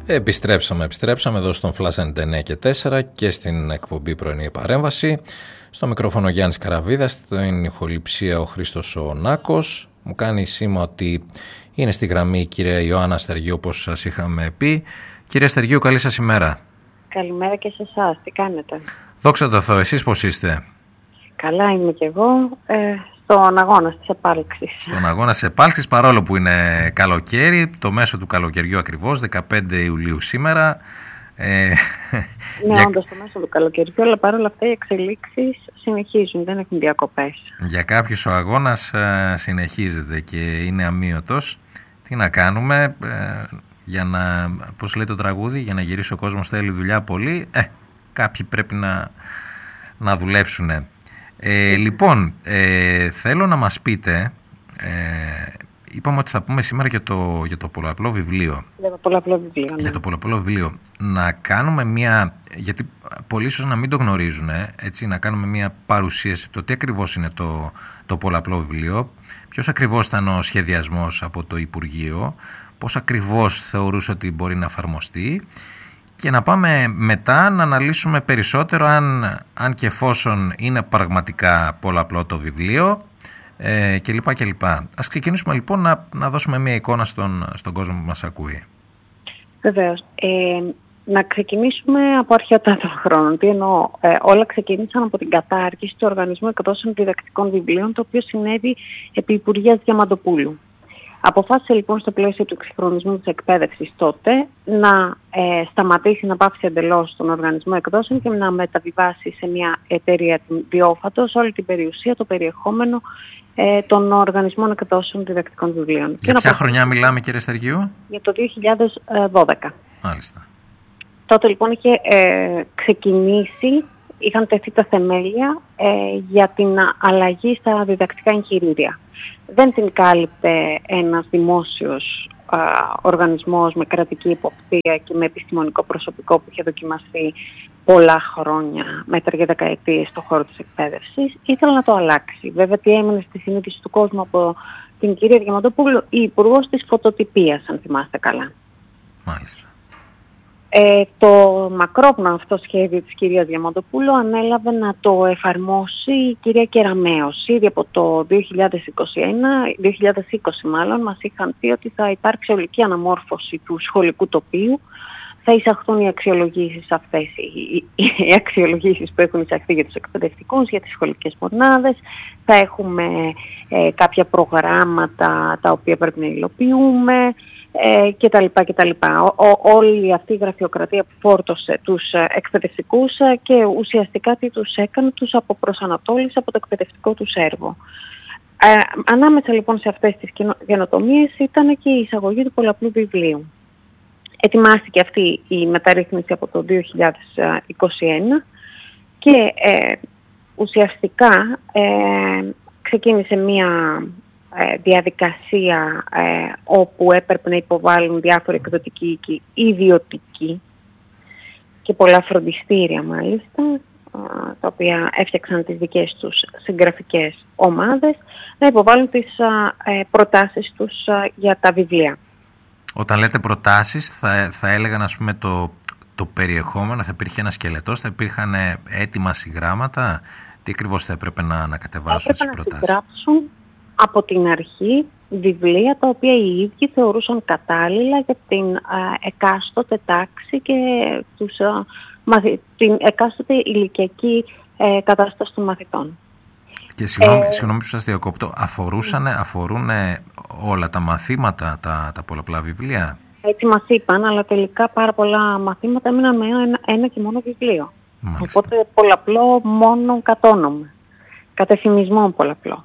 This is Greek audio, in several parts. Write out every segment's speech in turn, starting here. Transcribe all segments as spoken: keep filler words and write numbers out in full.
Επιστρέψαμε, επιστρέψαμε εδώ στον Flash ενενήντα εννέα και τέσσερα και στην εκπομπή Πρωινή Παρέμβαση. Στο μικρόφωνο Γιάννης Καραβίδας, στην ηχοληψία ο Χρήστος ο Νάκος. Μου κάνει σήμα ότι είναι στη γραμμή η κυρία Ιωάννα Στεργίου, όπως σας είχαμε πει. Κυρία Στεργίου, καλή σας ημέρα. Καλημέρα και σε εσάς, τι κάνετε? Δόξα τω Θεώ, εσείς πώς είστε? Καλά είμαι κι εγώ, ε, στον αγώνα της επάλξης. Στον αγώνα της επάλξης, παρόλο που είναι καλοκαίρι, το μέσο του καλοκαιριού ακριβώς, δεκαπέντε Ιουλίου σήμερα. Ε, ναι, για... όντως το μέσο του καλοκαιριού, αλλά παρόλα αυτά οι εξελίξεις συνεχίζουν, δεν έχουν διακοπές. Για κάποιους ο αγώνας ε, συνεχίζεται και είναι αμύωτος. Τι να κάνουμε, ε, για να, πώς λέει το τραγούδι, για να γυρίσει ο κόσμος θέλει δουλειά πολύ, ε, κάποιοι πρέπει να, να δουλέψουν. Ε, λοιπόν, ε, θέλω να μας πείτε, ε, είπαμε ότι θα πούμε σήμερα για το, για το πολλαπλό βιβλίο. Για το πολλαπλό βιβλίο, ναι. Για το πολλαπλό βιβλίο. Να κάνουμε μια, γιατί πολλοί ίσως να μην το γνωρίζουν, έτσι, να κάνουμε μια παρουσίαση το τι ακριβώς είναι το, το πολλαπλό βιβλίο, ποιος ακριβώς ήταν ο σχεδιασμός από το Υπουργείο, πώς ακριβώς θεωρούσε ότι μπορεί να εφαρμοστεί, και να πάμε μετά να αναλύσουμε περισσότερο αν, αν και εφόσον είναι πραγματικά πολλαπλό το βιβλίο ε, κλπ. κλπ. Ας ξεκινήσουμε λοιπόν να, να δώσουμε μια εικόνα στον, στον κόσμο που μας ακούει. Βεβαίως. Ε, να ξεκινήσουμε από αρχαιότερα των χρόνων. Τι εννοώ, ε, όλα ξεκίνησαν από την κατάργηση του Οργανισμού Εκδόσεων Διδακτικών Βιβλίων, το οποίο συνέβη επί Υπουργείας Διαμαντοπούλου. Αποφάσισε λοιπόν στο πλαίσιο του εξυγχρονισμού της εκπαίδευσης τότε να ε, σταματήσει, να πάψει εντελώς τον Οργανισμό Εκδόσεων και να μεταβιβάσει σε μια εταιρεία Διόφατος όλη την περιουσία, το περιεχόμενο ε, των Οργανισμών Εκδόσεων Διδακτικών Βιβλίων. Για ποια χρονιά μιλάμε, κύριε Στεργίου? Για το δύο χιλιάδες δώδεκα. Μάλιστα. Τότε λοιπόν είχε ε, ξεκινήσει, είχαν τεθεί τα θεμέλια ε, για την αλλαγή στα διδακτικά εγχειρίδια. Δεν την κάλυπτε ένας δημόσιος α, οργανισμός με κρατική υποπτία και με επιστημονικό προσωπικό που είχε δοκιμαστεί πολλά χρόνια, μέτρα για δεκαετίες στον χώρο της εκπαίδευσης. Ήθελε να το αλλάξει. Βέβαια, τι έμεινε στη συνείδηση του κόσμου από την κυρία Διαμαντοπούλου, η υπουργός της φωτοτυπίας, αν θυμάστε καλά. Μάλιστα. Ε, το μακρόπνο αυτό σχέδιο της κυρίας Διαμαντοπούλου ανέλαβε να το εφαρμόσει η κυρία Κεραμέως. Ήδη από το δύο χιλιάδες είκοσι ένα, δύο χιλιάδες είκοσι μάλλον, μας είχαν πει ότι θα υπάρξει ολική αναμόρφωση του σχολικού τοπίου, θα εισαχθούν οι αξιολογήσεις αυτές, οι, οι αξιολογήσεις που έχουν εισαχθεί για τους εκπαιδευτικούς, για τις σχολικές μονάδες, θα έχουμε ε, κάποια προγράμματα τα οποία πρέπει να υλοποιούμε, Ε, και τα λοιπά και τα λοιπά. Ο, ο, όλη αυτή η γραφειοκρατία που φόρτωσε τους ε, εκπαιδευτικούς ε, και ουσιαστικά τι τους έκανε, τους αποπροσανατόλισε από το εκπαιδευτικό τους έργο. Ε, ανάμεσα λοιπόν σε αυτές τις καινοτομίες ήταν και η εισαγωγή του πολλαπλού βιβλίου. Ετοιμάστηκε αυτή η μεταρρύθμιση από το δύο χιλιάδες είκοσι ένα και ε, ουσιαστικά ε, ξεκίνησε μία διαδικασία ε, όπου έπρεπε να υποβάλουν διάφοροι εκδοτικοί και ιδιωτικοί και πολλά φροντιστήρια μάλιστα, α, τα οποία έφτιαξαν τις δικές τους συγγραφικές ομάδες, να υποβάλουν τις α, ε, προτάσεις τους α, για τα βιβλία. Όταν λέτε προτάσεις, θα, θα έλεγαν, ας πούμε, το, το περιεχόμενο, θα υπήρχε ένα σκελετός, θα υπήρχαν έτοιμα συγγράμματα, τι ακριβώς θα έπρεπε να, να κατεβάσουν τις προτάσεις? Να συγγράψουν από την αρχή βιβλία τα οποία οι ίδιοι θεωρούσαν κατάλληλα για την α, εκάστοτε τάξη και τους, α, μαθη, την εκάστοτε ηλικιακή ε, κατάσταση των μαθητών. Και συγγνώμη, ε, συγγνώμη που σας διακόπτω, αφορούσαν, αφορούν όλα τα μαθήματα, τα, τα πολλαπλά βιβλία? Έτσι μας είπαν, αλλά τελικά πάρα πολλά μαθήματα έμειναν με ένα, ένα και μόνο βιβλίο. Μάλιστα. Οπότε πολλαπλό μόνο κατόνομα, κατεφημισμό πολλαπλό.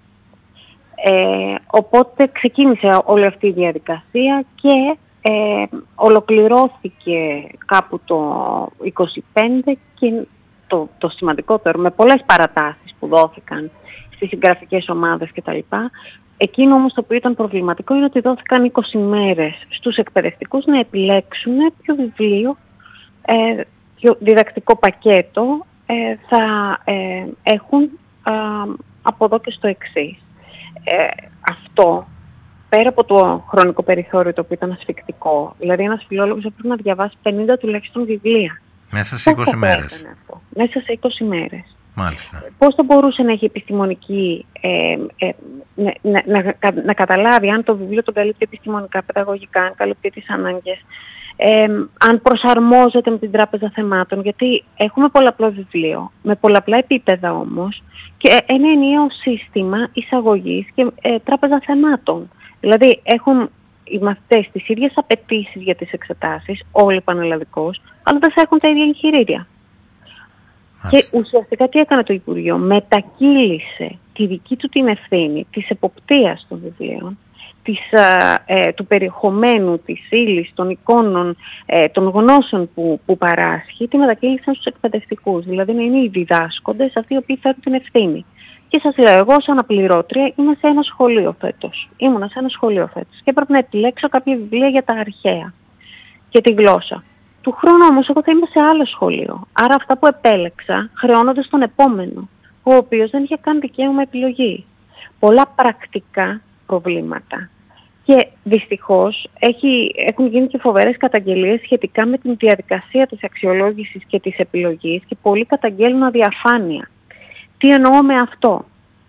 Ε, οπότε ξεκίνησε όλη αυτή η διαδικασία και ε, ολοκληρώθηκε κάπου το είκοσι πέντε και το, το σημαντικότερο, με πολλές παρατάσεις που δόθηκαν στις συγγραφικές ομάδες κτλ. Εκείνο όμως το οποίο ήταν προβληματικό είναι ότι δόθηκαν είκοσι μέρες στους εκπαιδευτικούς να επιλέξουν ποιο βιβλίο, ε, ποιο διδακτικό πακέτο ε, θα ε, έχουν ε, από εδώ και στο εξής. Ε, αυτό πέρα από το χρονικό περιθώριο το οποίο ήταν ασφικτικό, δηλαδή ένας φιλόλογος πρέπει να διαβάσει πενήντα τουλάχιστον βιβλία. Μέσα σε είκοσι μέρες. Μέσα σε είκοσι μέρες. Μάλιστα. Πώς θα μπορούσε να έχει επιστημονική, ε, ε, να, να, να, να καταλάβει αν το βιβλίο τον καλύπτει επιστημονικά, παιδαγωγικά, αν καλύπτει τις ανάγκες, ε, αν προσαρμόζεται με την τράπεζα θεμάτων, γιατί έχουμε πολλαπλό βιβλίο, με πολλαπλά επίπεδα όμως, και ένα ενιαίο σύστημα εισαγωγής και ε, τράπεζα θεμάτων. Δηλαδή έχουν οι μαθητές τις ίδιες απαιτήσεις για τις εξετάσεις, όλοι πανελλαδικώς, αλλά δεν θα έχουν τα ίδια εγχειρίδια. Και ουσιαστικά τι έκανε το Υπουργείο? Μετακύλησε τη δική του την ευθύνη της εποπτείας των βιβλίων, της, ε, του περιεχομένου, της ύλης, των εικόνων, ε, των γνώσεων που, που παράσχει, τη μετακύλησαν στους εκπαιδευτικούς. Δηλαδή να είναι οι διδάσκοντες αυτοί οι οποίοι φέρουν την ευθύνη. Και σας λέω, εγώ σαν αναπληρώτρια είμαι σε ένα σχολείο φέτος. Ήμουνα σε ένα σχολείο φέτος και έπρεπε να επιλέξω κάποια βιβλία για τα αρχαία και τη γλώσσα. Του χρόνου όμως εγώ θα είμαι σε άλλο σχολείο. Άρα αυτά που επέλεξα χρεώνονται στον επόμενο, ο οποίος δεν είχε καν δικαίωμα επιλογή. Πολλά πρακτικά προβλήματα. Και δυστυχώς έχει, έχουν γίνει και φοβερές καταγγελίες σχετικά με την διαδικασία της αξιολόγησης και της επιλογής και πολλοί καταγγέλνουν αδιαφάνεια. Τι εννοώ με αυτό?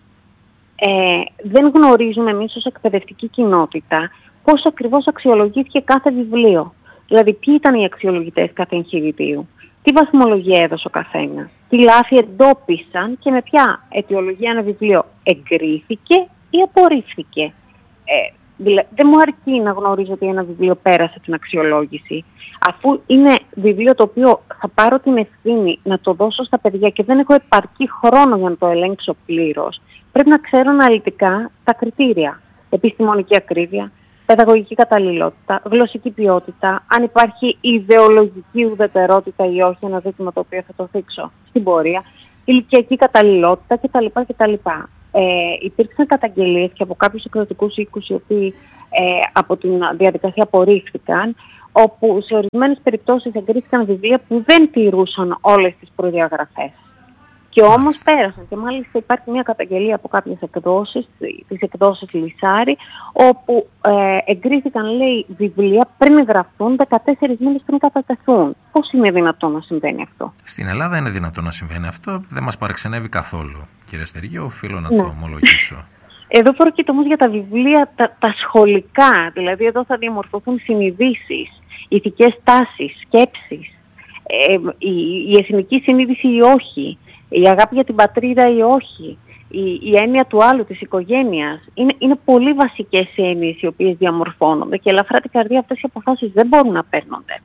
Ε, δεν γνωρίζουμε εμείς ως εκπαιδευτική κοινότητα πώς ακριβώς αξιολογήθηκε κάθε βιβλίο. Δηλαδή, ποιοι ήταν οι αξιολογητές κάθε εγχειριδίου, τι βαθμολογία έδωσε ο καθένας, τι λάθη εντόπισαν και με ποια αιτιολογία ένα βιβλίο εγκρίθηκε ή απορρίφθηκε. Ε, δηλαδή, δεν μου αρκεί να γνωρίζω ότι ένα βιβλίο πέρασε την αξιολόγηση. Αφού είναι βιβλίο το οποίο θα πάρω την ευθύνη να το δώσω στα παιδιά και δεν έχω επαρκή χρόνο για να το ελέγξω πλήρως, πρέπει να ξέρω αναλυτικά τα κριτήρια. Επιστημονική ακρίβεια, παιδαγωγική καταλληλότητα, γλωσσική ποιότητα, αν υπάρχει ιδεολογική ουδετερότητα ή όχι, ένα ζήτημα το οποίο θα το θίξω στην πορεία, ηλικιακή καταλληλότητα κτλ. κτλ. Ε, υπήρξαν καταγγελίες και από κάποιους εκδοτικούς οίκους οι οποίοι ε, από την διαδικασία απορρίφθηκαν, όπου σε ορισμένες περιπτώσεις εγκρίθηκαν βιβλία που δεν τηρούσαν όλες τις προδιαγραφές. Και όμως πέρασαν. Και μάλιστα υπάρχει μια καταγγελία από κάποιες εκδόσεις, τις εκδόσεις Λυσάρη, όπου ε, εγκρίθηκαν, λέει, βιβλία πριν γραφτούν, δεκατέσσερις μήνες πριν κατατεθούν. Πώς είναι δυνατόν να συμβαίνει αυτό? Στην Ελλάδα είναι δυνατόν να συμβαίνει αυτό. Δεν μας παρεξενεύει καθόλου, κύριε Στεργίου, οφείλω να ναι. το ομολογήσω. Εδώ πρόκειται όμως για τα βιβλία τα, τα σχολικά. Δηλαδή εδώ θα διαμορφωθούν συνειδήσεις, ηθικές τάσεις, σκέψεις, ε, η, η εθνική συνείδηση ή όχι, η αγάπη για την πατρίδα ή όχι, η, η έννοια του άλλου, της οικογένειας. Είναι, είναι πολύ βασικές έννοιες οι οποίες διαμορφώνονται και ελαφρά την καρδία αυτές οι αποφάσεις δεν μπορούν να παίρνονται.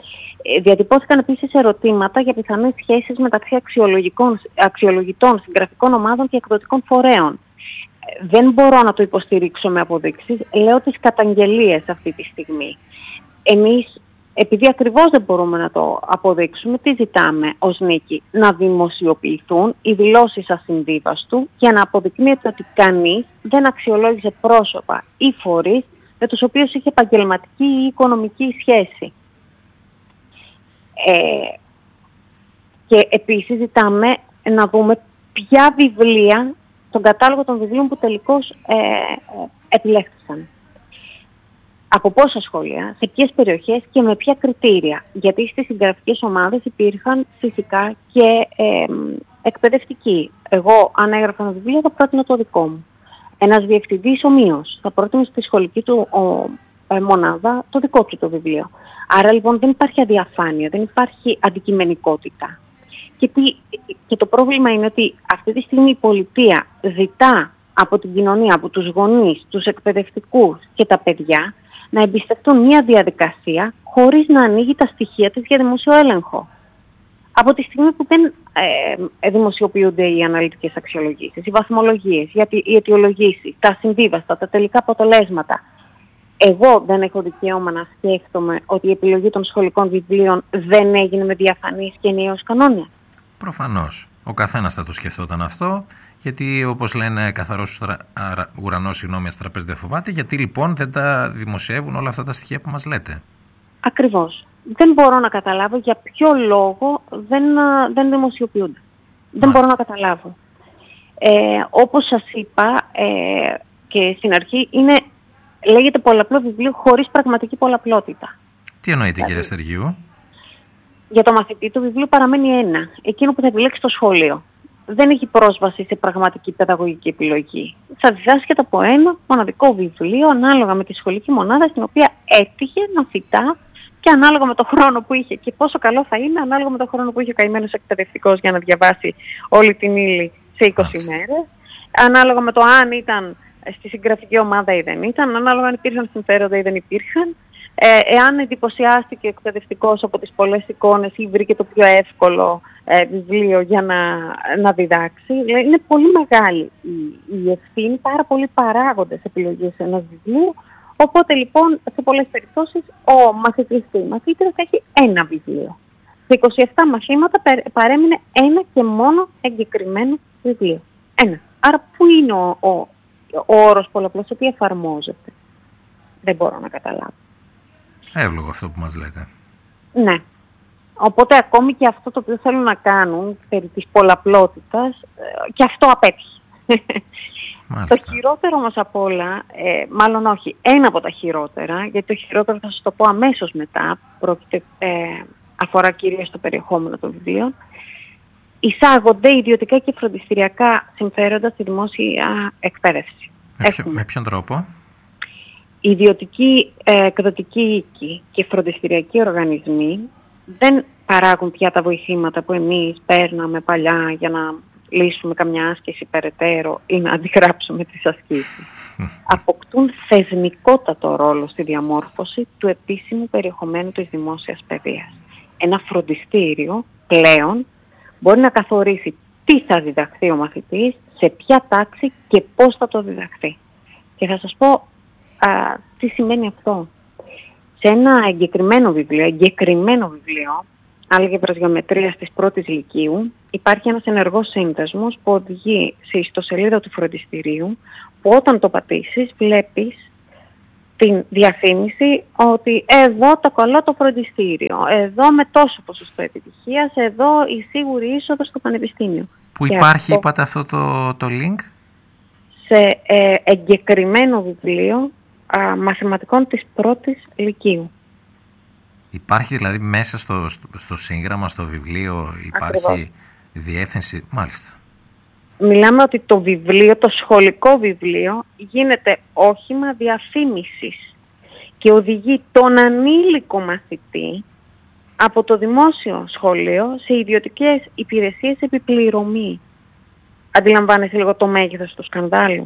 Ε, διατυπώθηκαν επίσης ερωτήματα για πιθανές σχέσεις μεταξύ αξιολογητών, συγγραφικών ομάδων και εκδοτικών φορέων. Ε, δεν μπορώ να το υποστηρίξω με αποδείξεις, λέω τις καταγγελίες αυτή τη στιγμή. Εμείς, επειδή ακριβώς δεν μπορούμε να το αποδείξουμε, τι ζητάμε ως νίκη? Να δημοσιοποιηθούν οι δηλώσεις ασυμβίβαστου για να αποδεικνύεται ότι κανείς δεν αξιολόγησε πρόσωπα ή φορείς με τους οποίους είχε επαγγελματική ή οικονομική σχέση. Ε, και επίσης ζητάμε να δούμε ποια βιβλία, τον κατάλογο των βιβλίων που τελικώς ε, ε, επιλέχθησαν. Από πόσα σχολεία, σε ποιες περιοχές και με ποια κριτήρια. Γιατί στις συγγραφικές ομάδες υπήρχαν φυσικά και ε, εκπαιδευτικοί. Εγώ, αν έγραφα ένα βιβλίο, θα πρότεινα το δικό μου. Ένας διευθυντής ομοίως θα πρότεινε στη σχολική του ο, ε, μονάδα το δικό του το βιβλίο. Άρα λοιπόν δεν υπάρχει αδιαφάνεια, δεν υπάρχει αντικειμενικότητα. Και, τι, και το πρόβλημα είναι ότι αυτή τη στιγμή η πολιτεία ζητά από την κοινωνία, από τους γονείς, τους εκπαιδευτικούς και τα παιδιά να εμπιστευτούν μια διαδικασία χωρίς να ανοίγει τα στοιχεία της για δημόσιο έλεγχο. Από τη στιγμή που δεν ε, δημοσιοποιούνται οι αναλυτικές αξιολογήσεις, οι βαθμολογίες, οι αιτιολογήσεις, τα συμβίβαστα, τα τελικά αποτελέσματα, εγώ δεν έχω δικαίωμα να σκέφτομαι ότι η επιλογή των σχολικών βιβλίων δεν έγινε με διαφανείς και ενιαίους κανόνες? Προφανώς. Ο καθένας θα το σκεφτόταν αυτό, γιατί όπως λένε καθαρός ουρανός, συγγνώμη, αστραπές δεν φοβάται, γιατί λοιπόν δεν τα δημοσιεύουν όλα αυτά τα στοιχεία που μας λέτε? Ακριβώς. Δεν μπορώ να καταλάβω για ποιο λόγο δεν, δεν δημοσιοποιούνται. Μάλιστα. Δεν μπορώ να καταλάβω. Ε, όπως σας είπα ε, και στην αρχή, είναι λέγεται πολλαπλό βιβλίο χωρίς πραγματική πολλαπλότητα. Τι εννοείται, κύριε Στεργίου? Για το μαθητή το βιβλίο παραμένει ένα, εκείνο που θα επιλέξει το σχολείο. Δεν έχει πρόσβαση σε πραγματική παιδαγωγική επιλογή. Θα διδάσκεται από ένα μοναδικό βιβλίο ανάλογα με τη σχολική μονάδα στην οποία έτυχε να φυτά και ανάλογα με το χρόνο που είχε. Και πόσο καλό θα είναι ανάλογα με το χρόνο που είχε ο καημένος εκπαιδευτικός για να διαβάσει όλη την ύλη σε είκοσι μέρες. Ανάλογα με το αν ήταν στη συγγραφική ομάδα ή δεν ήταν, ανάλογα αν υπήρχαν συμφέροντα ή δεν υπήρχαν. Ε, εάν εντυπωσιάστηκε ο εκπαιδευτικός από τις πολλές εικόνες ή βρήκε το πιο εύκολο ε, βιβλίο για να, να διδάξει. Είναι πολύ μεγάλη η, η ευθύνη, πάρα πολλοί παράγοντες επιλογής ενός βιβλίου. Οπότε λοιπόν σε πολλές περιπτώσεις ο μαθητής ή η μαθήτρια θα έχει ένα βιβλίο. Σε είκοσι επτά μαθήματα παρέμεινε ένα και μόνο εγκεκριμένο βιβλίο. Ένα. Άρα πού είναι ο, ο, ο όρος πολλαπλός, ότι εφαρμόζεται? Δεν μπορώ να καταλάβω. Εύλογο αυτό που μας λέτε. Ναι. Οπότε ακόμη και αυτό το οποίο θέλουν να κάνουν περί της πολλαπλότητας, και αυτό απέτυχε. Το χειρότερο όμως απ' όλα, ε, μάλλον όχι, ένα από τα χειρότερα, γιατί το χειρότερο θα σας το πω αμέσως μετά, πρόκειται, ε, αφορά κυρίως το περιεχόμενο των βιβλίων, εισάγονται ιδιωτικά και φροντιστηριακά συμφέροντα στη δημόσια εκπαίδευση. Με, ποιο, με ποιον τρόπο? Ιδιωτικοί ε, εκδοτικοί οίκοι και φροντιστηριακοί οργανισμοί δεν παράγουν πια τα βοηθήματα που εμείς παίρναμε παλιά για να λύσουμε καμιά άσκηση περαιτέρω ή να αντιγράψουμε τις ασκήσεις. Αποκτούν θεσμικότατο ρόλο στη διαμόρφωση του επίσημου περιεχομένου της δημόσιας παιδείας. Ένα φροντιστήριο πλέον μπορεί να καθορίσει τι θα διδαχθεί ο μαθητής, σε ποια τάξη και πώς θα το διδαχθεί. Και θα σας πω α, τι σημαίνει αυτό. Σε ένα εγκεκριμένο βιβλίο, εγκεκριμένο βιβλίο, Άλγεβρας Γεωμετρίας της πρώτης λυκείου, υπάρχει ένας ενεργός σύνδεσμος που οδηγεί σε ιστοσελίδα του φροντιστηρίου, που όταν το πατήσεις βλέπεις την διαφήμιση ότι εδώ το καλό το φροντιστήριο, εδώ με τόσο ποσοστό επιτυχίας, εδώ η σίγουρη είσοδο στο πανεπιστήμιο. Που υπάρχει, αυτό, είπατε αυτό το, το link? Σε ε, εγκεκριμένο βιβλίο α, μαθηματικών της πρώτης λυκείου. Υπάρχει δηλαδή μέσα στο, στο, στο σύγγραμμα, στο βιβλίο, υπάρχει Ακριβώς. διεύθυνση, μάλιστα. Μιλάμε ότι το βιβλίο, το σχολικό βιβλίο, γίνεται όχημα διαφήμισης και οδηγεί τον ανήλικο μαθητή από το δημόσιο σχολείο σε ιδιωτικές υπηρεσίες επιπληρωμή. Αντιλαμβάνεσαι λίγο το μέγεθος του σκανδάλου?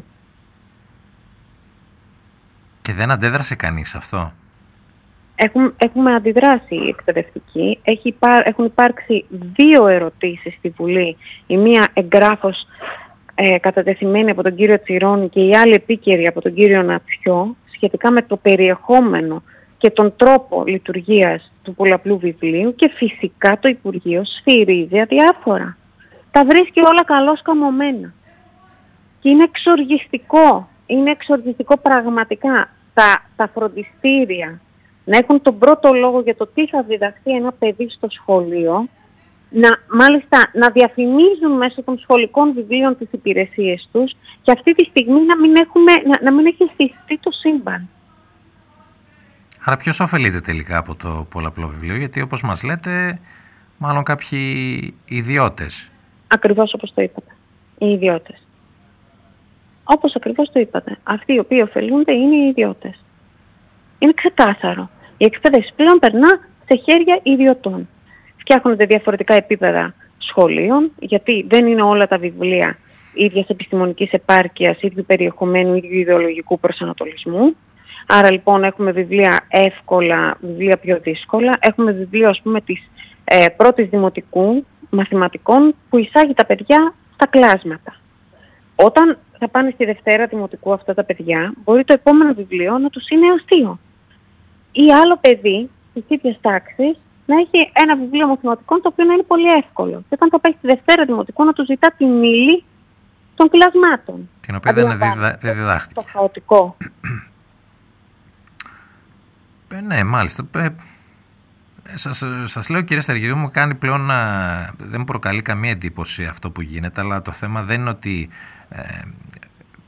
Και δεν αντέδρασε κανείς αυτό? Έχουμε, έχουμε αντιδράσει οι εκπαιδευτικοί. Έχει υπάρ, έχουν υπάρξει δύο ερωτήσεις στη Βουλή. Η μία εγγράφος ε, κατατεθειμένη από τον κύριο Τσιρόνη και η άλλη επίκαιρη από τον κύριο Νατσιό, σχετικά με το περιεχόμενο και τον τρόπο λειτουργίας του πολλαπλού βιβλίου, και φυσικά το Υπουργείο σφυρίζει αδιάφορα. Τα βρίσκει όλα καλώς καμωμένα. Και είναι εξοργιστικό, είναι εξοργιστικό πραγματικά τα, τα φροντιστήρια να έχουν τον πρώτο λόγο για το τι θα διδαχθεί ένα παιδί στο σχολείο, να, μάλιστα να διαφημίζουν μέσω των σχολικών βιβλίων τις υπηρεσίες τους, και αυτή τη στιγμή να μην, έχουμε, να, να μην έχει στηθεί το σύμπαν. Άρα ποιος ωφελείται τελικά από το πολλαπλό βιβλίο? Γιατί όπως μας λέτε, μάλλον κάποιοι ιδιώτες. Ακριβώς όπως το είπατε. Οι ιδιώτες. Όπως ακριβώς το είπατε. Αυτοί οι οποίοι ωφελούνται είναι οι ιδιώτες. Είναι ξεκάθαρο. Η εκπαίδευση πλέον περνά σε χέρια ιδιωτών. Φτιάχνονται διαφορετικά επίπεδα σχολείων, γιατί δεν είναι όλα τα βιβλία ίδιας επιστημονικής επάρκειας, ίδιου περιεχομένου, ίδιου ιδεολογικού προσανατολισμού. Άρα λοιπόν έχουμε βιβλία εύκολα, βιβλία πιο δύσκολα. Έχουμε βιβλία, ας πούμε, της ε, πρώτης δημοτικού μαθηματικών, που εισάγει τα παιδιά στα κλάσματα. Όταν θα πάνε στη Δευτέρα δημοτικού αυτά τα παιδιά, μπορεί το επόμενο βιβλίο να τους είναι αστείο. Ή άλλο παιδί της ίδιας τάξης να έχει ένα βιβλίο μαθηματικών το οποίο να είναι πολύ εύκολο. Και όταν θα πάει στη Δευτέρα δημοτικού να του ζητά την ύλη των κλασμάτων. Την οποία δεν διδα... διδάχτηκε. Το χαοτικό. Ε, ναι, μάλιστα. Ε, σας, σας λέω, κύριε Στεργίου, μου κάνει πλέον να... δεν μου προκαλεί καμία εντύπωση αυτό που γίνεται, αλλά το θέμα δεν είναι ότι ε,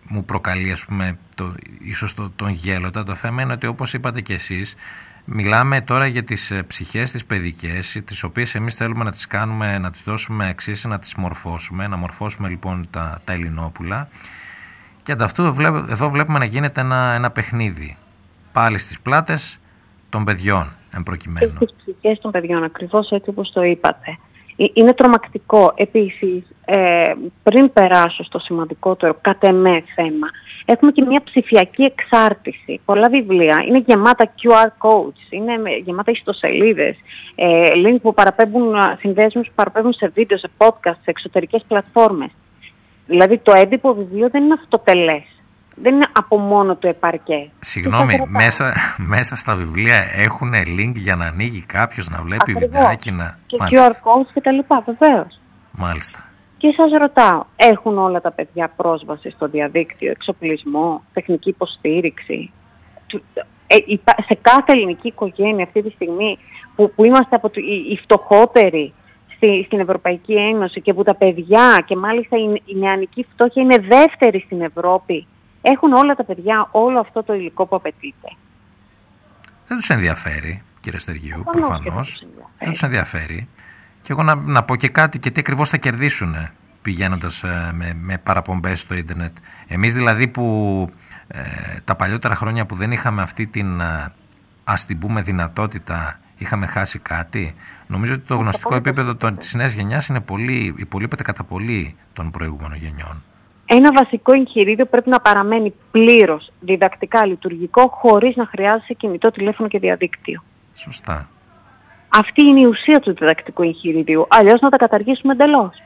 μου προκαλεί, ας πούμε, το, ίσως το, τον γέλοτα. Το θέμα είναι ότι, όπως είπατε και εσείς, μιλάμε τώρα για τις ψυχές τις παιδικές, τις οποίες εμείς θέλουμε να τις κάνουμε, να τις δώσουμε αξίες, να τις μορφώσουμε, να μορφώσουμε λοιπόν τα, τα Ελληνόπουλα. Και ανταυτού εδώ βλέπουμε να γίνεται ένα, ένα παιχνίδι. Πάλι στις πλάτες των παιδιών, εν προκειμένου. Στις ψυχές των παιδιών, ακριβώς έτσι όπως το είπατε. Είναι τρομακτικό. Επίσης, ε, πριν περάσω στο σημαντικότερο κατ' εμέ θέμα, έχουμε και μια ψηφιακή εξάρτηση. Πολλά βιβλία είναι γεμάτα κιου αρ codes, είναι γεμάτα ιστοσελίδες, ε, link που παραπέμπουν, συνδέσμους που παραπέμπουν σε βίντεο, σε podcast, σε εξωτερικές πλατφόρμες. Δηλαδή το έντυπο βιβλίο δεν είναι αυτοτελές. Δεν είναι από μόνο του επαρκές. Συγγνώμη, μέσα, μέσα στα βιβλία έχουν link για να ανοίγει κάποιος, να βλέπει βιντεάκι, να... Και κιου αρ codes και τα λοιπά, βεβαίως. Μάλιστα. Και σας ρωτάω, έχουν όλα τα παιδιά πρόσβαση στο διαδίκτυο, εξοπλισμό, τεχνική υποστήριξη? Ε, σε κάθε ελληνική οικογένεια αυτή τη στιγμή που, που είμαστε από το, οι, οι φτωχότεροι στη, στην Ευρωπαϊκή Ένωση και που τα παιδιά και μάλιστα η, η νεανική φτώχεια είναι δεύτερη στην Ευρώπη, έχουν όλα τα παιδιά όλο αυτό το υλικό που απαιτείται? Δεν τους ενδιαφέρει, κύριε Στεργίου, προφανώς. Δεν τους ενδιαφέρει. Και εγώ να, να πω και κάτι, και τι ακριβώς θα κερδίσουν πηγαίνοντας ε, με, με παραπομπές στο ίντερνετ. Εμείς δηλαδή που ε, τα παλιότερα χρόνια που δεν είχαμε αυτή την, ε, ας την πούμε, δυνατότητα, είχαμε χάσει κάτι. Νομίζω ότι το γνωστικό επίπεδο των, της νέας γενιάς είναι πολύ, υπολείπεται κατά πολύ των προηγούμενων γενιών. Ένα βασικό εγχειρίδιο πρέπει να παραμένει πλήρως διδακτικά λειτουργικό, χωρίς να χρειάζεται κινητό τηλέφωνο και διαδίκτυο. Σωστά. Αυτή είναι η ουσία του διδακτικού εγχειριδίου. Αλλιώς να τα καταργήσουμε εντελώς.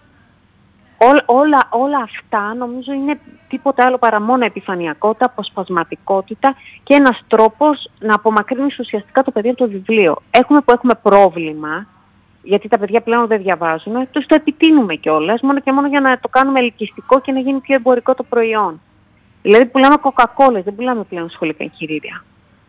Όλα, όλα, όλα αυτά νομίζω είναι τίποτα άλλο παρά μόνο επιφανειακότητα, αποσπασματικότητα και ένας τρόπος να απομακρύνεις ουσιαστικά το παιδί από το βιβλίο. Έχουμε που έχουμε πρόβλημα, γιατί τα παιδιά πλέον δεν διαβάζουν, τους το επιτείνουμε κιόλας, μόνο και μόνο για να το κάνουμε ελκυστικό και να γίνει πιο εμπορικό το προϊόν. Δηλαδή πουλάμε κοκακόλες, δεν πουλάμε πλέον σχολικά εγχειρίδια.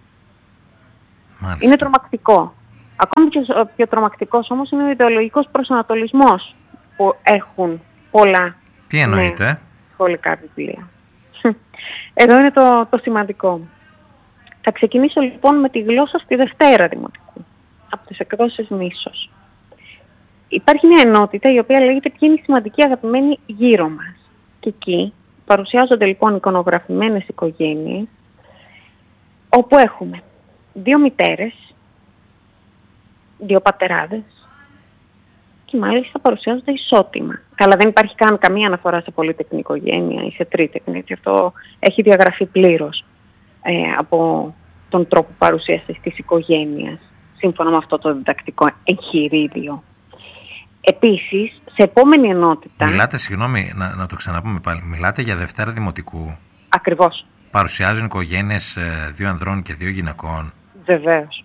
Μάλιστα. Είναι τρομακτικό. Ακόμη πιο, πιο τρομακτικός όμως είναι ο ιδεολογικός προσανατολισμός που έχουν πολλά. Τι εννοείτε? Ναι, σχολικά βιβλία. Εδώ είναι το, το σημαντικό. Θα ξεκινήσω λοιπόν με τη γλώσσα στη Δευτέρα Δημοτικού, από τις εκδόσεις Μίσος. Υπάρχει μια ενότητα η οποία λέγεται «Ποιοι είναι οι σημαντικοί αγαπημένοι γύρω μας». Και εκεί παρουσιάζονται λοιπόν εικονογραφημένες οικογένειες, όπου έχουμε δύο μητέρες, δύο πατεράδες και μάλιστα παρουσιάζονται ισότιμα. Καλά, δεν υπάρχει καν καμία αναφορά σε πολύτεκνη οικογένεια ή σε τρίτεκνη, έτσι αυτό έχει διαγραφεί πλήρως ε, από τον τρόπο παρουσίασης της οικογένειας, σύμφωνα με αυτό το διδακτικό εγχειρίδιο. Επίσης, σε επόμενη ενότητα... Μιλάτε, συγγνώμη, να, να το ξαναπούμε πάλι, μιλάτε για Δευτέρα Δημοτικού. Ακριβώς. Παρουσιάζουν οικογένειες ε, δύο ανδρών και δύο γυναικών. Βεβαίως.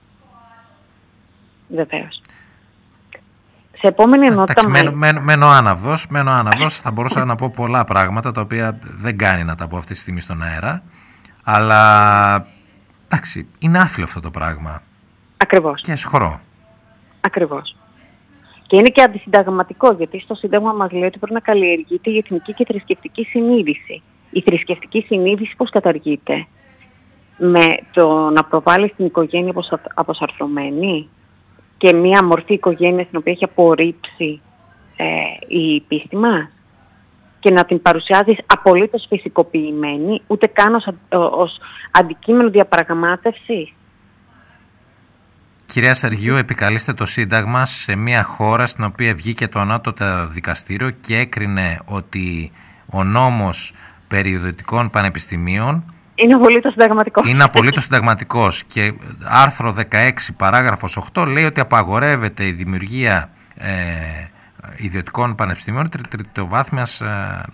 Βεβαίως. Σε επόμενη ενότητα... Εντάξει, μένω, μένω, μένω άναυδος, μένω άναυδος. Θα μπορούσα να πω πολλά πράγματα τα οποία δεν κάνει να τα πω αυτή τη στιγμή στον αέρα. Αλλά, εντάξει, είναι άθλιο αυτό το πράγμα. Ακριβώς. Και σχορό. Ακριβώς. Και είναι και αντισυνταγματικό, γιατί στο Σύνταγμα μας λέει ότι πρέπει να καλλιεργείται η εθνική και θρησκευτική συνείδηση. Η θρησκευτική συνείδηση πώς καταργείται? Με το να προβάλλει την οικογένεια αποσαρθρωμένη και μία μορφή οικογένειας την οποία έχει απορρίψει ε, η πίστη μας και να την παρουσιάζεις απολύτως φυσικοποιημένη, ούτε καν ως, ως αντικείμενο διαπραγμάτευσης. Κυρία Στεργίου, επικαλείστε το Σύνταγμα σε μια χώρα στην οποία βγήκε το ανώτατο δικαστήριο και έκρινε ότι ο νόμος περί ιδιωτικών πανεπιστημίων είναι απολύτως συνταγματικός. Είναι απολύτως συνταγματικός και άρθρο δεκαέξι παράγραφος οκτώ λέει ότι απαγορεύεται η δημιουργία ε, ιδιωτικών πανεπιστημίων τρι, τριτοβάθμιας ε,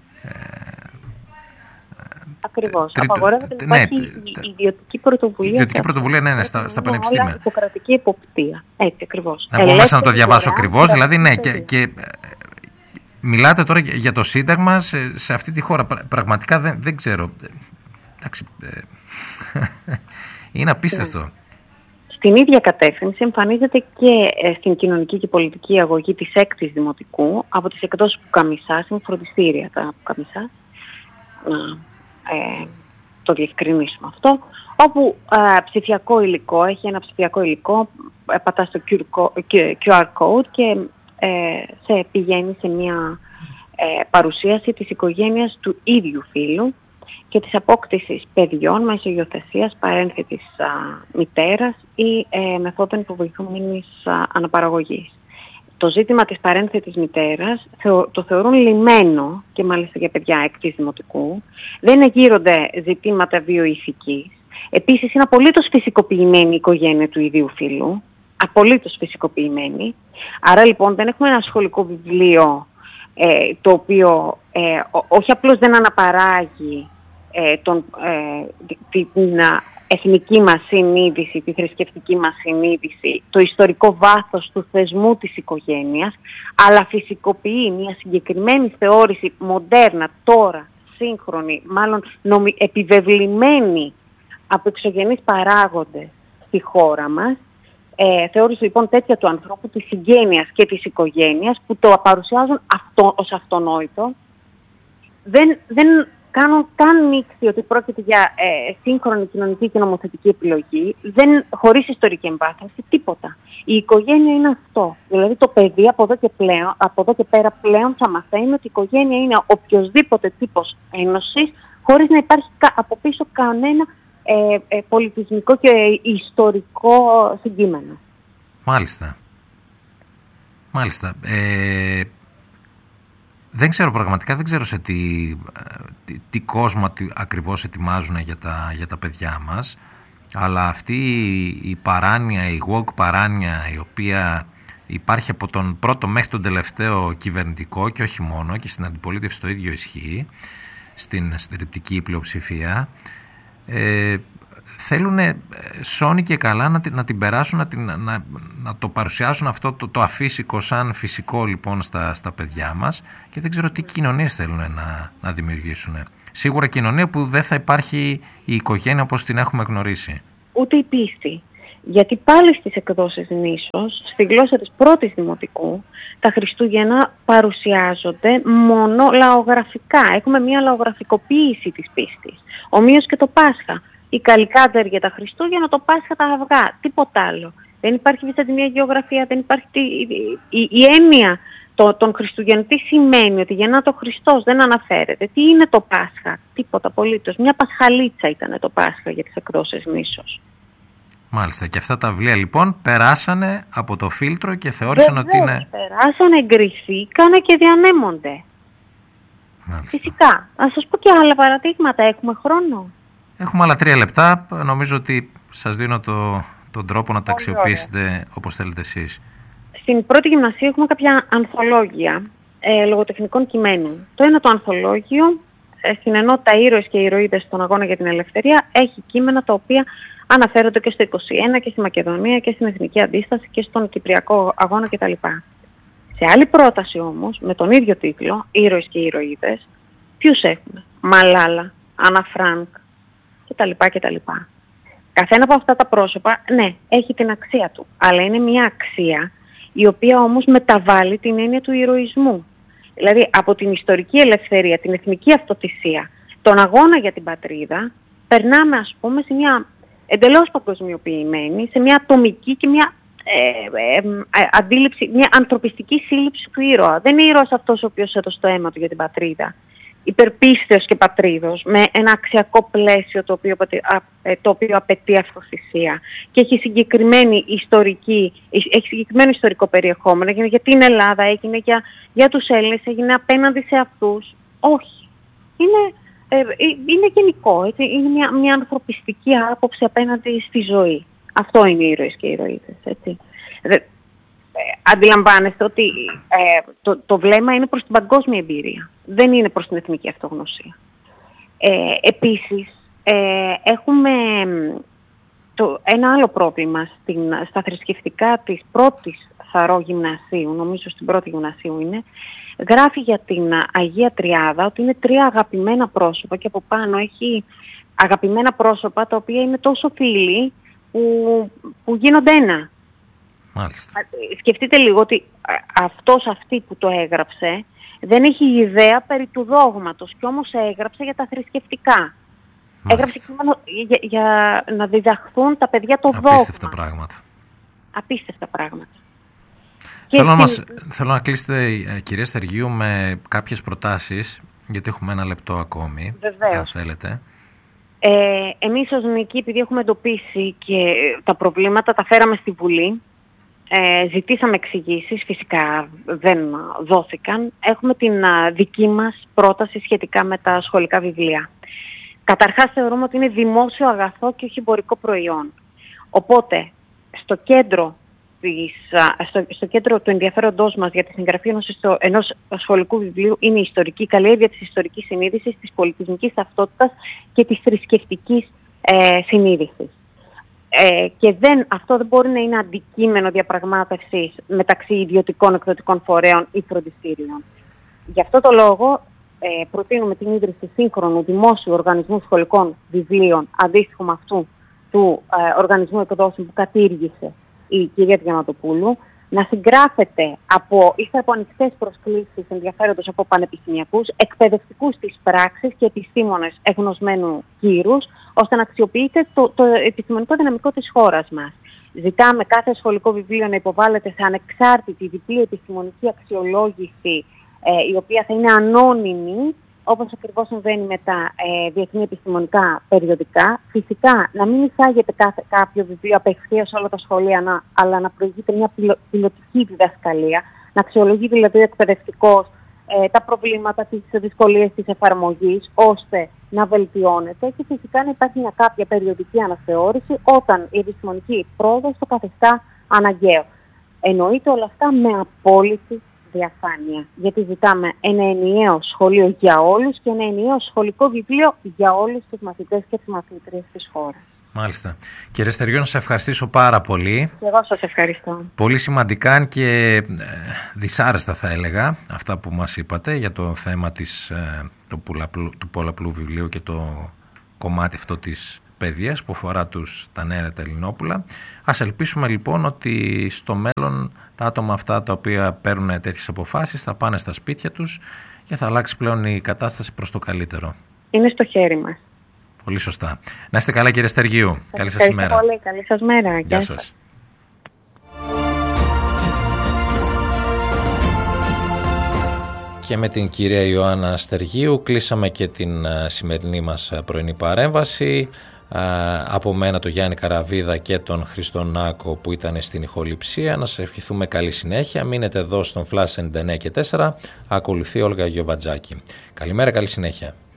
Ακριβώς. Τρίτο, απαγορεύεται να ναι, υπάρχει η ιδιωτική πρωτοβουλία. Ιδιωτική πρωτοβουλία, ναι, ναι, στα, στα πανεπιστήμια. Αλλά υποκρατική εποπτεία. Έτσι ακριβώς. Να πω μέσα να το διαβάσω ακριβώς, δηλαδή ναι, και, και μιλάτε τώρα για το Σύνταγμα σε, σε αυτή τη χώρα. Πραγματικά δεν, δεν ξέρω. Εντάξει, ε, είναι απίστευτο. Στην ίδια κατεύθυνση εμφανίζεται και στην κοινωνική και πολιτική αγωγή της έκτης Δημοτικού από τις εκδόσεις Πουκαμισάς, είναι φροντιστήρια τα Πουκαμισάς, να ε, το διευκρινίσουμε αυτό, όπου ε, ψηφιακό υλικό, έχει ένα ψηφιακό υλικό, ε, πατά στο κιου αρ code και ε, σε πηγαίνει σε μια ε, παρουσίαση της οικογένειας του ίδιου φύλου και της απόκτησης παιδιών μέσω υιοθεσίας, παρένθετης α, μητέρας ή ε, μεθόδων υποβοηθούμενης αναπαραγωγής. Το ζήτημα της παρένθετης μητέρας θεω, το θεωρούν λυμένο και μάλιστα για παιδιά έκτης δημοτικού. Δεν εγείρονται ζητήματα βιοειθικής. Επίσης είναι απολύτως φυσικοποιημένη η οικογένεια του ιδίου φύλου. Απολύτως φυσικοποιημένη. Άρα λοιπόν δεν έχουμε ένα σχολικό βιβλίο ε, το οποίο ε, ό, όχι απλώς δεν αναπαράγει ε, τον, ε, την εθνική μας συνείδηση, τη θρησκευτική μας συνείδηση, το ιστορικό βάθος του θεσμού της οικογένειας, αλλά φυσικοποιεί μια συγκεκριμένη θεώρηση μοντέρνα, τώρα, σύγχρονη, μάλλον νομι, επιβεβλημένη από εξωγενείς παράγοντες στη χώρα μας, ε, θεώρηση λοιπόν τέτοια του ανθρώπου, της συγγένειας και της οικογένειας, που το παρουσιάζουν αυτό, ως αυτονόητο, δεν, δεν κάνουν καν μίξη ότι πρόκειται για ε, σύγχρονη κοινωνική και νομοθετική επιλογή, δεν, χωρίς ιστορική εμβάθυνση, τίποτα. Η οικογένεια είναι αυτό. Δηλαδή το παιδί από εδώ και, πλέον, από εδώ και πέρα πλέον θα μαθαίνει ότι η οικογένεια είναι οποιοσδήποτε τύπος ένωσης, χωρίς να υπάρχει από πίσω κανένα ε, ε, πολιτισμικό και ιστορικό συγκείμενο. Μάλιστα. Μάλιστα. Ε... Δεν ξέρω πραγματικά, δεν ξέρω σε τι, τι, τι κόσμο τι, ακριβώς ετοιμάζουν για τα, για τα παιδιά μας, αλλά αυτή η, η παράνοια, η woke παράνοια, η οποία υπάρχει από τον πρώτο μέχρι τον τελευταίο κυβερνητικό και όχι μόνο, και στην αντιπολίτευση το ίδιο ισχύει, στην συντριπτική πλειοψηφία, ε, θέλουν σώνει και καλά να την, να την περάσουν, να, την, να, να το παρουσιάσουν αυτό το, το αφύσικο σαν φυσικό λοιπόν στα, στα παιδιά μας, και δεν ξέρω τι κοινωνίες θέλουν να, να δημιουργήσουν. Σίγουρα κοινωνία που δεν θα υπάρχει η οικογένεια όπως την έχουμε γνωρίσει. Ούτε η πίστη. Γιατί πάλι στις εκδόσεις Νήσος, στη γλώσσα της πρώτης δημοτικού, τα Χριστούγεννα παρουσιάζονται μόνο λαογραφικά. Έχουμε μια λαογραφικοποίηση της πίστης. Ομοίως και το Πάσχα. Η Καλικάντερ για τα Χριστούγεννα, το Πάσχα τα αυγά, τίποτα άλλο. Δεν υπάρχει βυζαντινή γεωγραφία, δεν υπάρχει η, η, η, η έννοια το, των Χριστούγεννων. Τι σημαίνει ότι γεννάται ο Χριστός, δεν αναφέρεται. Τι είναι το Πάσχα, τίποτα απολύτως. Μια πασχαλίτσα ήταν το Πάσχα για τις εκδόσεις Νήσος. Μάλιστα. Και αυτά τα βιβλία λοιπόν περάσανε από το φίλτρο και θεώρησαν Βεβαίως, ότι είναι... περάσανε, εγκριθήκανε και διανέμονται. Μάλιστα. Φυσικά. Ας σας πω και άλλα παραδείγματα. Έχουμε χρόνο? Έχουμε άλλα τρία λεπτά. Νομίζω ότι σας δίνω το, τον τρόπο να τα αξιοποιήσετε όπως θέλετε εσείς. Στην πρώτη γυμνασίου έχουμε κάποια ανθολόγια ε, λογοτεχνικών κειμένων. Το ένα το ανθολόγιο, ε, στην ενότητα ήρωες και ηρωίδες στον αγώνα για την ελευθερία, έχει κείμενα τα οποία αναφέρονται και στο είκοσι ένα και στη Μακεδονία και στην Εθνική Αντίσταση και στον Κυπριακό αγώνα κτλ. Σε άλλη πρόταση όμως, με τον ίδιο τίτλο, ήρωες και ηρωίδες, ποιους έχουμε? Μαλάλα, Άννα Φρανκ κτλ. κτλ. Καθένα από αυτά τα πρόσωπα, ναι, έχει την αξία του, αλλά είναι μια αξία η οποία όμως μεταβάλλει την έννοια του ηρωισμού. Δηλαδή από την ιστορική ελευθερία, την εθνική αυτοθυσία, τον αγώνα για την πατρίδα, περνάμε ας πούμε σε μια εντελώς παγκοσμιοποιημένη, σε μια ατομική και μια ε, ε, ε, αντίληψη, μια ανθρωπιστική σύλληψη του ήρωα. Δεν είναι ήρωας αυτός ο οποίος έδωσε το αίμα του για την πατρίδα, υπερπίστεως και πατρίδος, με ένα αξιακό πλαίσιο το οποίο, το οποίο απαιτεί αυτοθυσία και έχει, συγκεκριμένη ιστορική, έχει συγκεκριμένο ιστορικό περιεχόμενο. Έγινε για την Ελλάδα, έγινε για, για τους Έλληνες, έγινε απέναντι σε αυτούς. Όχι. Είναι, ε, είναι γενικό, έτσι. Είναι μια, μια ανθρωπιστική άποψη απέναντι στη ζωή. Αυτό είναι οι ήρωες και οι ηρωίδες, έτσι. Αντιλαμβάνεστε ότι ε, το, το βλέμμα είναι προς την παγκόσμια εμπειρία. Δεν είναι προς την εθνική αυτογνωσία. Ε, επίσης, ε, έχουμε το, ένα άλλο πρόβλημα στην, στα θρησκευτικά της πρώτης Θαρώ γυμνασίου, νομίζω στην πρώτη γυμνασίου είναι, γράφει για την Αγία Τριάδα ότι είναι τρία αγαπημένα πρόσωπα και από πάνω έχει αγαπημένα πρόσωπα τα οποία είναι τόσο φίλοι που, που γίνονται ένα. Μάλιστα. Σκεφτείτε λίγο ότι αυτός αυτή που το έγραψε δεν έχει ιδέα περί του δόγματος και όμως έγραψε για τα θρησκευτικά. Μάλιστα. Έγραψε κείμενο για, για να διδαχθούν τα παιδιά το δόγμα. Απίστευτα πράγματα. Απίστευτα πράγματα. Θέλω να, μας, θέλω να κλείσετε, κυρία Στεργίου, με κάποιες προτάσεις, γιατί έχουμε ένα λεπτό ακόμη. Βεβαίως. Αν θέλετε. Ε, εμείς ως νοικοί, επειδή έχουμε εντοπίσει και τα προβλήματα, τα φέραμε στη Βουλή. Ε, ζητήσαμε εξηγήσεις, φυσικά δεν δόθηκαν. Έχουμε την α, δική μας πρόταση σχετικά με τα σχολικά βιβλία. Καταρχάς θεωρούμε ότι είναι δημόσιο αγαθό και όχι εμπορικό προϊόν. Οπότε, στο κέντρο, της, α, στο, στο κέντρο του ενδιαφέροντός μας για τη συγγραφή ενός, ιστο, ενός σχολικού βιβλίου είναι η ιστορική καλλιέργεια της ιστορικής συνείδησης, της πολιτισμικής ταυτότητας και της θρησκευτικής ε, συνείδησης. Ε, και δεν, αυτό δεν μπορεί να είναι αντικείμενο διαπραγμάτευσης μεταξύ ιδιωτικών εκδοτικών φορέων ή φροντιστήριων. Γι' αυτό το λόγο ε, προτείνουμε την ίδρυση σύγχρονου δημόσιου οργανισμού σχολικών βιβλίων, αντίστοιχου με αυτού του ε, οργανισμού εκδόσεων που κατήργησε η κυρία Διαματοπούλου, να συγγράφεται από, ύστερα από ανοιχτές προσκλήσεις ενδιαφέροντος από πανεπιστημιακούς, εκπαιδευτικούς της πράξης και επιστήμονες εγνωσμένου κύρους, ώστε να αξιοποιείται το, το επιστημονικό δυναμικό της χώρας μας. Ζητάμε κάθε σχολικό βιβλίο να υποβάλλεται σε ανεξάρτητη διπλή επιστημονική αξιολόγηση, ε, η οποία θα είναι ανώνυμη, όπως ακριβώς συμβαίνει με τα ε, διεθνή επιστημονικά περιοδικά. Φυσικά, να μην εισάγεται κάθε, κάποιο βιβλίο απευθείας σε όλα τα σχολεία, να, αλλά να προηγείται μια πιλο, πιλωτική διδασκαλία, να αξιολογεί δηλαδή εκπαιδευτικώς ε, τα προβλήματα, τις δυσκολίες της εφαρμογής, ώστε να βελτιώνεται και φυσικά να υπάρχει μια κάποια περιοδική αναθεώρηση όταν η επιστημονική πρόοδος το καθιστά αναγκαίο. Εννοείται όλα αυτά με απόλυτη διαφάνεια, γιατί ζητάμε ένα ενιαίο σχολείο για όλους και ένα ενιαίο σχολικό βιβλίο για όλους τους μαθητές και τις μαθήτριες της χώρας. Μάλιστα. Κύριε Στεργίου, να σας ευχαριστήσω πάρα πολύ. Και εγώ σας ευχαριστώ. Πολύ σημαντικά και δυσάρεστα θα έλεγα αυτά που μας είπατε για το θέμα της, το πολλαπλού, του πολλαπλού βιβλίου και το κομμάτι αυτό της παιδείας που αφορά τους, τα νέα τα Ελληνόπουλα. Ας ελπίσουμε λοιπόν ότι στο μέλλον τα άτομα αυτά τα οποία παίρνουν τέτοιες αποφάσεις θα πάνε στα σπίτια τους και θα αλλάξει πλέον η κατάσταση προς το καλύτερο. Είναι στο χέρι μας. Πολύ σωστά. Να είστε καλά, κύριε Στεργίου. Σας καλή σας ημέρα. Πολύ. Καλή σας μέρα. Γεια σας. Και με την κυρία Ιωάννα Στεργίου κλείσαμε και την σημερινή μας πρωινή παρέμβαση. Από μένα τον Γιάννη Καραβίδα και τον Χριστό Νάκο που ήταν στην ηχοληψία. Να σας ευχηθούμε καλή συνέχεια. Μείνετε εδώ στον Flash ενενήντα εννέα και τέσσερα. Ακολουθεί Όλγα Γιοβατζάκη. Καλημέρα, καλή συνέχεια.